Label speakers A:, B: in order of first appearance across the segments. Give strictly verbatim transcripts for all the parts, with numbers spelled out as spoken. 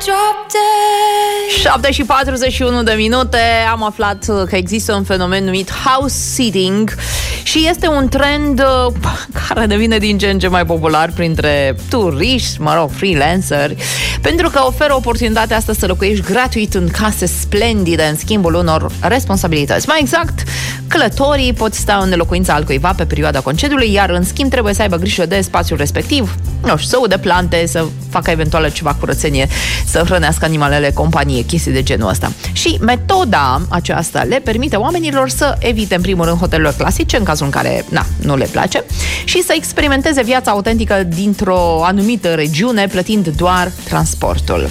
A: șapte și patruzeci și unu de minute. Am aflat că există un fenomen numit house sitting și este un trend care devine din ce în ce mai popular printre turiști, mă rog, freelanceri, pentru că oferă oportunitatea asta să locuiești gratuit în case splendide în schimbul unor responsabilități. Mai exact, călătorii pot sta în locuința altcuiva pe perioada concediului, iar în schimb trebuie să aibă grijă de spațiul respectiv, nu știu, să ude plante, să facă eventual ceva curățenie, să hrănească animalele companie, chestii de genul ăsta. Și metoda aceasta le permite oamenilor să evite în primul rând hotelurile clasice, în cazul în care na, nu le place, și să experimenteze viața autentică dintr-o anumită regiune, plătind doar transportul.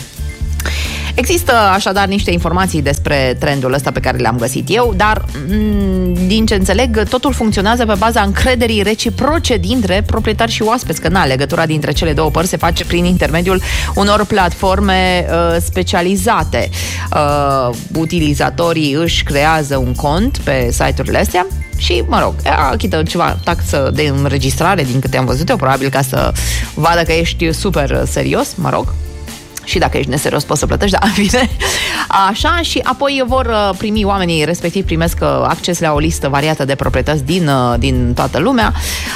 A: Există așadar niște informații despre trendul ăsta pe care le-am găsit eu, dar din ce înțeleg, totul funcționează pe baza încrederii reciproce dintre proprietari și oaspeți, că na, legătura dintre cele două părți se face prin intermediul unor platforme uh, specializate. Uh, utilizatorii își creează un cont pe site-urile astea și, mă rog, achită ceva taxă de înregistrare, din câte am văzut eu, probabil ca să vadă că ești super serios, mă rog. Și dacă ești neserios poți să plătești, da, bine. Așa, și apoi vor primi oamenii, respectiv primesc acces la o listă variată de proprietăți din, din toată lumea.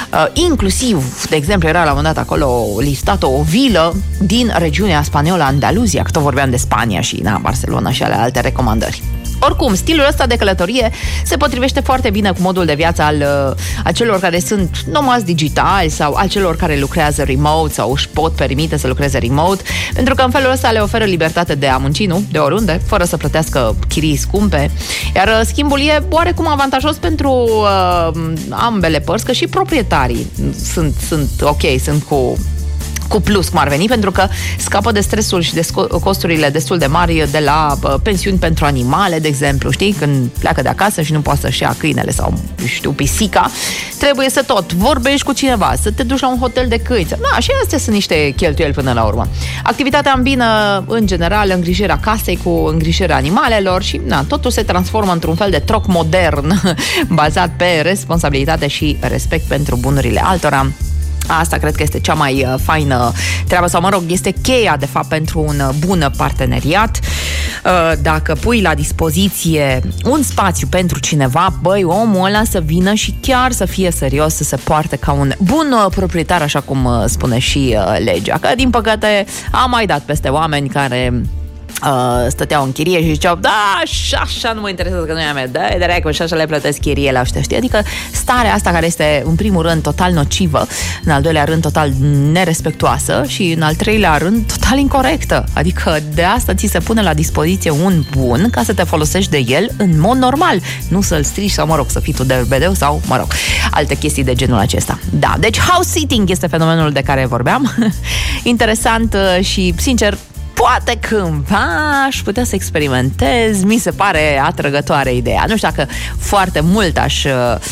A: Inclusiv, de exemplu, era la un moment dat acolo listată o vilă din regiunea spaniolă Andaluzia, că tot vorbeam de Spania și na, Barcelona și ale alte recomandări. Oricum, stilul ăsta de călătorie se potrivește foarte bine cu modul de viață al, al celor care sunt nomazi digitali sau al celor care lucrează remote sau își pot permite să lucreze remote, pentru că în felul ăsta le oferă libertate de a munci, nu? De oriunde, fără să plătească chirii scumpe. Iar schimbul e oarecum avantajos pentru uh, ambele părți, că și proprietarii sunt, sunt ok, sunt cu... cu plus, cum ar veni, pentru că scapă de stresul și de costurile destul de mari de la uh, pensiuni pentru animale, de exemplu, știi? Când pleacă de acasă și nu poate să-și ia câinele sau, știu, pisica, trebuie să tot vorbești cu cineva, să te duci la un hotel de câini. Da, și astea sunt niște cheltuieli până la urmă. Activitatea îmbină, în general, îngrijirea casei cu îngrijirea animalelor și, na, totul se transformă într-un fel de troc modern, bazat pe responsabilitate și respect pentru bunurile altora. Asta cred că este cea mai uh, faină treabă, sau mă rog, este cheia de fapt pentru un bun parteneriat. Uh, dacă pui la dispoziție un spațiu pentru cineva, băi, omul ăla să vină și chiar să fie serios, să se poarte ca un bun uh, proprietar, așa cum uh, spune și uh, legea. Că din păcate am mai dat peste oameni care... Uh, stăteau în chirie și ziceau, da, așa, așa nu mă interesează că nu e a mea, dă-i de reacă și așa le plătesc chirie la ăștia, știi? Adică starea asta care este în primul rând total nocivă, în al doilea rând total nerespectuoasă și în al treilea rând total incorectă. Adică de asta ți se pune la dispoziție un bun ca să te folosești de el în mod normal, nu să-l strici sau, mă rog, să fii tu de bedeu sau, mă rog, alte chestii de genul acesta. Da, deci house sitting este fenomenul de care vorbeam. Interesant și, sincer, poate cândva aș putea să experimentez, mi se pare atrăgătoare ideea. Nu știu dacă foarte mult aș,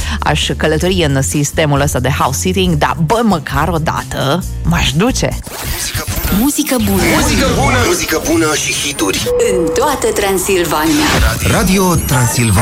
A: aș călători în sistemul ăsta de house sitting, dar bă, măcar o dată m-aș duce.
B: Muzică bună.
C: Muzică bună. Muzică bună și hituri
B: în toată Transilvania.
C: Radio Transilvania.